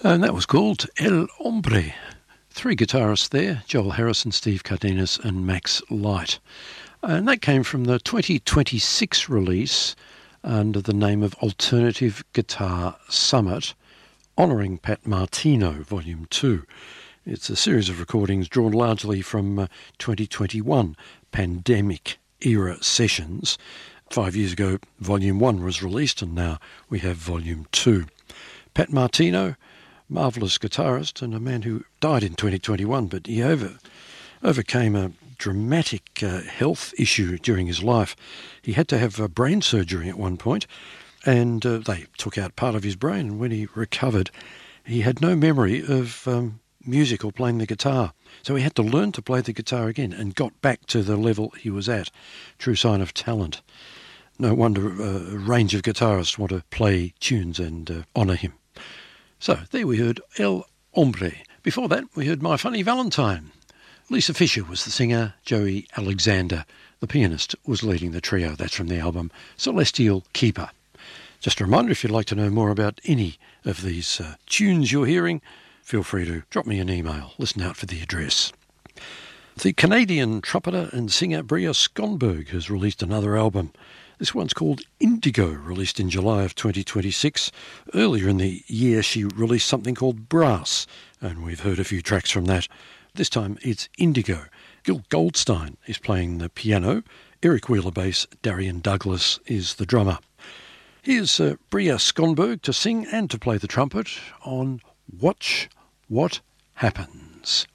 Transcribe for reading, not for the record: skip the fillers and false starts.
And that was called El Hombre. Three guitarists there, Joel Harrison, Steve Cardenas and Max Light. And that came from the 2026 release under the name of Alternative Guitar Summit, honouring Pat Martino, Volume 2. It's a series of recordings drawn largely from 2021 pandemic-era sessions. 5 years ago, Volume 1 was released, and now we have Volume 2. Pat Martino, marvellous guitarist and a man who died in 2021, but he overcame a dramatic health issue during his life. He had to have brain surgery at one point, and they took out part of his brain, and when he recovered, he had no memory of music or playing the guitar. So he had to learn to play the guitar again and got back to the level he was at. True sign of talent. No wonder a range of guitarists want to play tunes and honour him. So there we heard El Hombre. Before that, we heard My Funny Valentine. Lisa Fisher was the singer, Joey Alexander, the pianist, was leading the trio. That's from the album Celestial Keeper. Just a reminder, if you'd like to know more about any of these tunes you're hearing, feel free to drop me an email. Listen out for the address. The Canadian trumpeter and singer Bria Skonberg has released another album. This one's called Indigo, released in July of 2026. Earlier in the year, she released something called Brass, and we've heard a few tracks from that. This time it's Indigo. Gil Goldstein is playing the piano. Eric Wheeler bass. Darian Douglas is the drummer. Here's Bria Skonberg to sing and to play the trumpet on Watch What Happens.